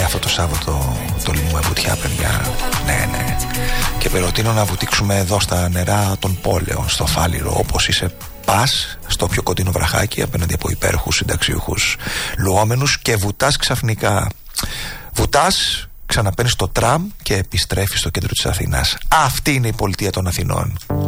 αυτό το Σάββατο τολμούμε βουτιά, παιδιά. Ναι. Και προτείνω να βουτήξουμε εδώ στα νερά των πόλεων, στο Φάληρο, όπως είσαι. Πας στο πιο κοντινό βραχάκι απέναντι από υπέροχους συνταξιούχους λουόμενους και βουτάς ξαφνικά. Βουτάς, ξαναπαίρνεις το τραμ και επιστρέφεις στο κέντρο της Αθήνας. Αυτή είναι η πολιτεία των Αθηνών.